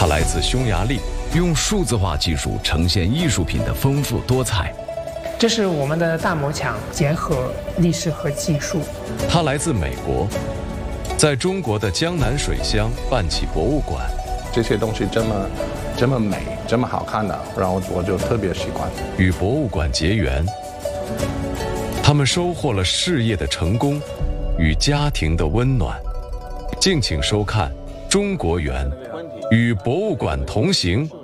它来自匈牙利，用数字化技术呈现艺术品的丰富多彩。 这是我们的大魔墙，结合历史和技术。 它来自美国，在中国的江南水乡办起博物馆。 这些东西这么美，这么好看的，然后我就特别喜欢。 与博物馆结缘，他们收获了事业的成功与家庭的温暖。敬请收看《中国园》，与博物馆同行。